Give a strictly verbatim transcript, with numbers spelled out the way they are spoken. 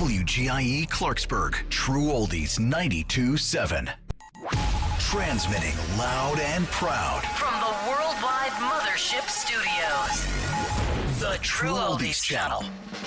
W G I E Clarksburg, True Oldies ninety-two point seven. Transmitting loud and proud from the Worldwide Mothership Studios. The True Oldies Channel.